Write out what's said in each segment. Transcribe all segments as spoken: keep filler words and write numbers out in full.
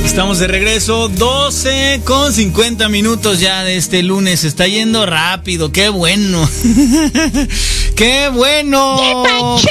Estamos de regreso, doce con cincuenta minutos ya de este lunes. Está yendo rápido, qué bueno. ¡Qué bueno! ¡Qué pacha,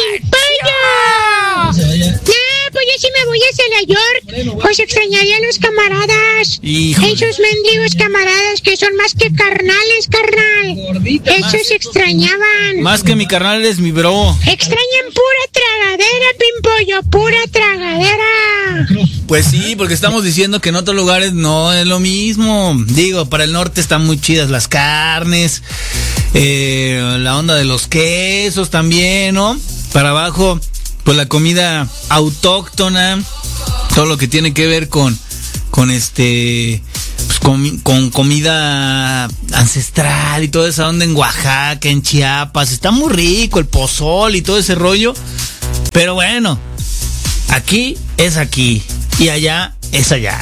pimpaya! No, pues yo sí me voy hacia la York. Pues extrañaría a los camaradas. Híjole. Esos mendigos camaradas que son más que carnales, carnal. Gordita, esos más. Extrañaban. Más que mi carnal es mi bro. Extrañan pura tragadera, pimpollo, pura tragadera. Pues sí, porque estamos diciendo que en otros lugares no es lo mismo. Digo, para el norte están muy chidas las carnes, eh, la onda de los quesos también, ¿no? Para abajo, pues la comida autóctona, todo lo que tiene que ver con, con este, pues con, con comida ancestral y toda esa onda en Oaxaca, en Chiapas. Está muy rico el pozol y todo ese rollo. Pero bueno, aquí es aquí. Y allá es allá.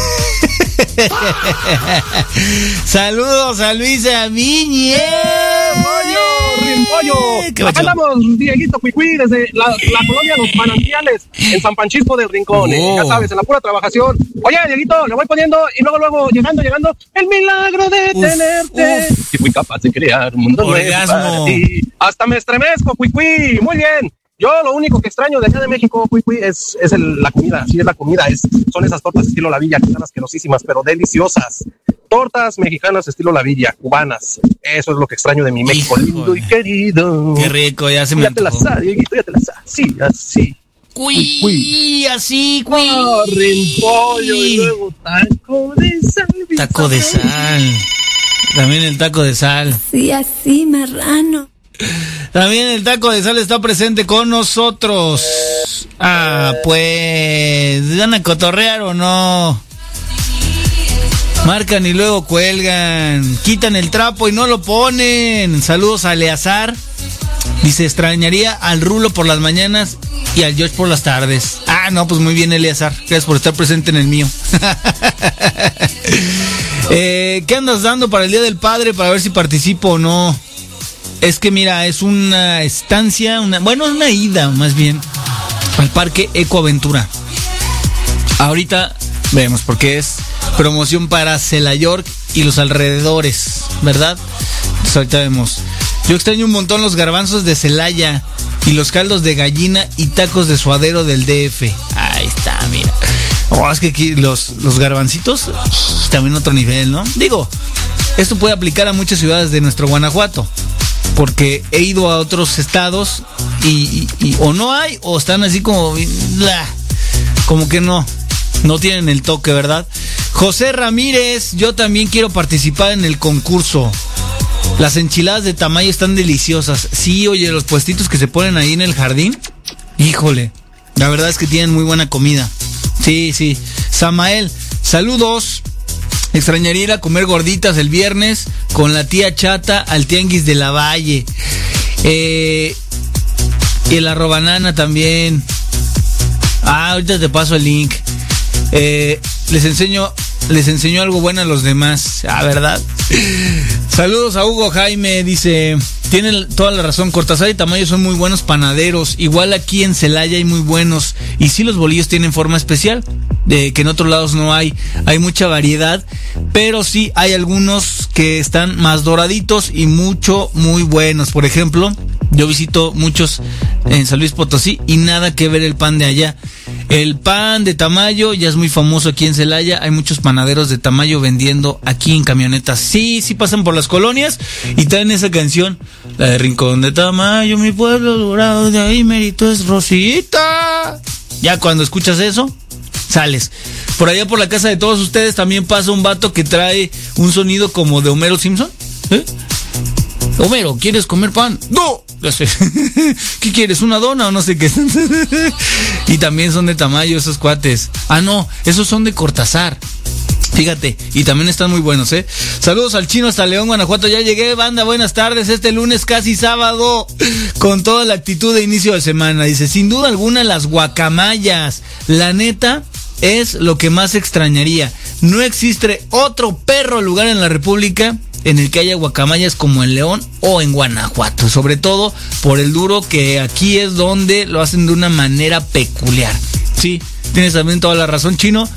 Saludos a Luisa Viñe. ¡Pollo! ¡Rimpollo! Acá andamos, Dieguito Cuicuí, desde la, la colonia Los Manantiales, en San Pancisco del Rincón. Oh. Eh, ya sabes, en la pura trabajación. Oye, Dieguito, le voy poniendo y luego, luego, llegando, llegando, el milagro de uf, tenerte. Uf. Y fui capaz de crear un mundo nuevo para ti. Hasta me estremezco, Cuicuí. Muy bien. Yo lo único que extraño de acá de México, Cuicuí, es, es el, la comida. Sí, es la comida. Es, son esas tortas estilo La Villa, que están asquerosísimas, pero deliciosas. Tortas mexicanas estilo La Villa, cubanas. Eso es lo que extraño de mi México. Híjole. Lindo y querido. Qué rico, ya se me Ya te la sabes, Dieguito, ya te la sabes. Sí, así. Cuy, cuy. Así, cuy. Oh, rimpollo y luego taco de sal. Taco de sal. También el taco de sal. Sí, así, marrano. También el taco de sal está presente con nosotros. Ah, pues, ¿van a cotorrear o no? Marcan y luego cuelgan. Quitan el trapo y no lo ponen. Saludos a Eleazar. Dice, extrañaría al Rulo por las mañanas y al George por las tardes. Ah, no, pues muy bien, Eleazar. Gracias por estar presente en el mío. eh, ¿Qué andas dando para el Día del Padre? Para ver si participo o no. Es que mira, es una estancia, una, bueno, es una ida más bien al Parque Ecoaventura. Ahorita vemos porque es promoción para Celayork y los alrededores, ¿verdad? Entonces ahorita vemos. Yo extraño un montón los garbanzos de Celaya y los caldos de gallina y tacos de suadero del D F. Ahí está, mira. Oh, es que aquí los, los garbancitos también otro nivel, ¿no? Digo, esto puede aplicar a muchas ciudades de nuestro Guanajuato. Porque he ido a otros estados y, y, y o no hay o están así como blah, como que no no tienen el toque, ¿verdad? José Ramírez, yo también quiero participar en el concurso. Las enchiladas de Tamayo están deliciosas. Sí, oye, los puestitos que se ponen ahí en el jardín, híjole, la verdad es que tienen muy buena comida. Sí, sí. Samael, saludos. Extrañaría ir a comer gorditas el viernes con la tía Chata al Tianguis de la Valle. Eh, y el arrobanana también. Ah, ahorita te paso el link. Eh, les enseño, les enseño algo bueno a los demás. Ah, ¿verdad? Saludos a Hugo Jaime, dice, tiene toda la razón, Cortázar y Tamayo son muy buenos panaderos, igual aquí en Celaya hay muy buenos, y sí los bolillos tienen forma especial, de que en otros lados no hay, hay mucha variedad, pero sí hay algunos que están más doraditos y mucho, muy buenos. Por ejemplo, yo visito muchos en San Luis Potosí y nada que ver el pan de allá. El pan de Tamayo ya es muy famoso aquí en Celaya. Hay muchos panaderos de Tamayo vendiendo aquí en camionetas. Sí, sí pasan por las colonias y traen esa canción, la de Rincón de Tamayo, mi pueblo dorado, de ahí mérito es Rosita. Ya cuando escuchas eso, sales. Por allá por la casa de todos ustedes también pasa un vato que trae un sonido como de Homero Simpson. ¿Eh? Homero, ¿quieres comer pan? ¡No! Ya sé. ¿Qué quieres? ¿Una dona o no sé qué? Y también son de Tamayo esos cuates. Ah, no, esos son de Cortázar. Fíjate, y también están muy buenos, ¿eh? Saludos al Chino hasta León, Guanajuato. Ya llegué, banda, buenas tardes. Este lunes casi sábado, con toda la actitud de inicio de semana. Dice, sin duda alguna las guacamayas. La neta es lo que más extrañaría. No existe otro perro lugar en la República en el que haya guacamayas como en León o en Guanajuato, sobre todo por el duro, que aquí es donde lo hacen de una manera peculiar. Sí, tienes también toda la razón, Chino.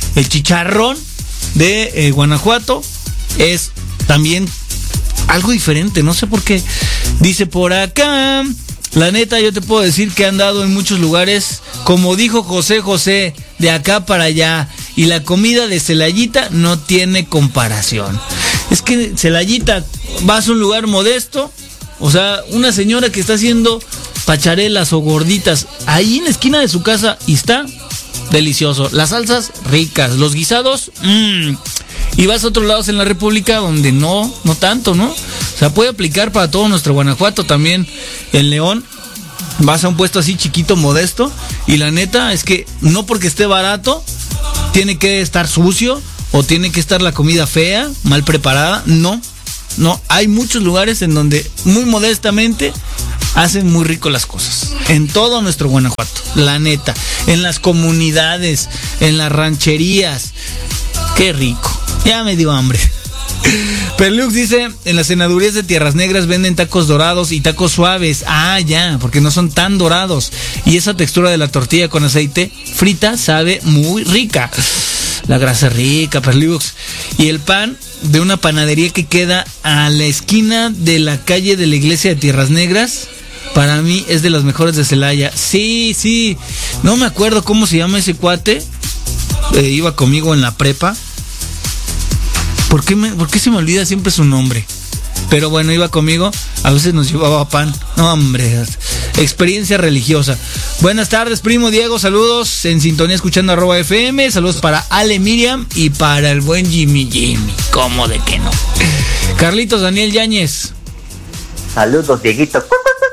El chicharrón de eh, Guanajuato es también algo diferente, no sé por qué. Dice por acá, la neta yo te puedo decir que he andado en muchos lugares, como dijo José José, de acá para allá, y la comida de Celayita no tiene comparación. Es que Celayita, vas a un lugar modesto, o sea, una señora que está haciendo pacharelas o gorditas ahí en la esquina de su casa y está delicioso. Las salsas ricas, los guisados, mmm. Y vas a otros lados en la República donde no, no tanto, ¿no? O sea, puede aplicar para todo nuestro Guanajuato también. En León vas a un puesto así chiquito, modesto, y la neta es que no porque esté barato tiene que estar sucio o tiene que estar la comida fea, mal preparada. No, no, hay muchos lugares en donde muy modestamente hacen muy rico las cosas. En todo nuestro Guanajuato, la neta. En las comunidades, en las rancherías. Qué rico. Ya me dio hambre. Perlux dice, en las senadurías de Tierras Negras venden tacos dorados y tacos suaves. Ah, ya, porque no son tan dorados. Y esa textura de la tortilla con aceite frita sabe muy rica. La grasa rica, Perlux. Y el pan de una panadería que queda a la esquina de la calle de la iglesia de Tierras Negras, para mí es de las mejores de Celaya. Sí, sí. No me acuerdo cómo se llama ese cuate. Eh, iba conmigo en la prepa. ¿Por qué, me, ¿Por qué se me olvida siempre su nombre? Pero bueno, iba conmigo, a veces nos llevaba pan. No, hombre, experiencia religiosa. Buenas tardes, primo Diego, saludos en sintonía escuchando arroba F M. Saludos para Ale Miriam y para el buen Jimmy Jimmy. ¿Cómo de que no? Carlitos Daniel Yáñez. Saludos, Dieguito.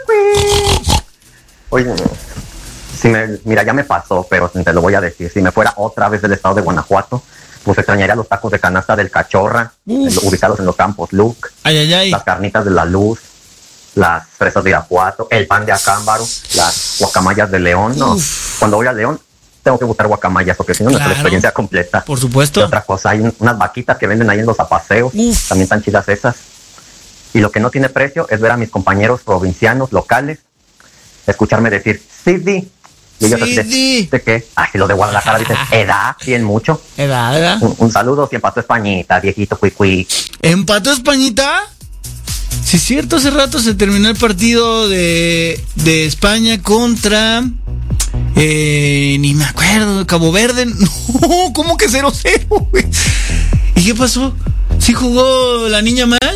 Oye, si me, mira, ya me pasó, pero te lo voy a decir. Si me fuera otra vez del estado de Guanajuato, pues extrañaría los tacos de canasta del Cachorra, Uf. ubicados en los campos Luc, ay, ay, ay. las carnitas de la Luz, las fresas de Irapuato, el pan de Acámbaro, las guacamayas de León. No, Uf. Cuando voy a León tengo que buscar guacamayas porque si no, claro, no es la experiencia completa. Por supuesto. Y otra cosa, hay unas vaquitas que venden ahí en los apaseos, Uf. también tan chidas esas. Y lo que no tiene precio es ver a mis compañeros provincianos, locales, escucharme decir, sí, sí. Y ellos sí, dicen, sí. ¿de qué? Ah, si los de Guadalajara dicen, edad, bien mucho. Edad, edad. Un, un saludo, si empató Españita, viejito cuicui. ¿Empató Españita? Sí, es cierto, hace rato se terminó el partido de, de España contra... Eh, ni me acuerdo, Cabo Verde. No, ¿cómo que cero cero, güey? ¿Y qué pasó? ¿Sí jugó la niña mal?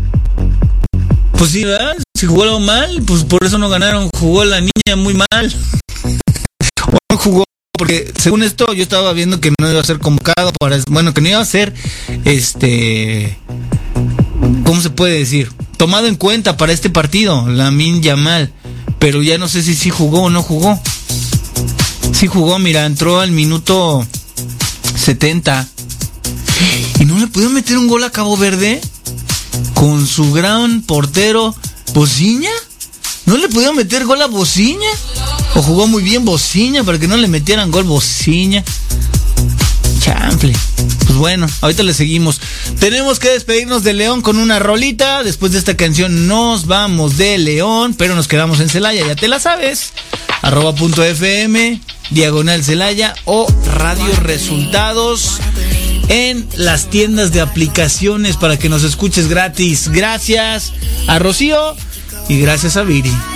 Pues sí, ¿verdad? Si jugó mal, pues por eso no ganaron. Jugó la niña muy mal. O no jugó, porque según esto yo estaba viendo que no iba a ser convocado para, bueno, que no iba a ser, este, ¿cómo se puede decir? Tomado en cuenta para este partido, Lamine Yamal. Pero ya no sé si sí jugó o no jugó. Sí jugó, mira, entró al minuto setenta. ¿Y no le pudieron meter un gol a Cabo Verde? Con su gran portero Bociña. ¿No le pudieron meter gol a Bociña? ¿O jugó muy bien Bociña para que no le metieran gol Bociña? Chanfle. Pues bueno, ahorita le seguimos. Tenemos que despedirnos de León con una rolita. Después de esta canción nos vamos de León, pero nos quedamos en Celaya, ya te la sabes. Arroba punto F M, diagonal Celaya o Radio Resultados en las tiendas de aplicaciones para que nos escuches gratis. Gracias a Rocío y gracias a Viri.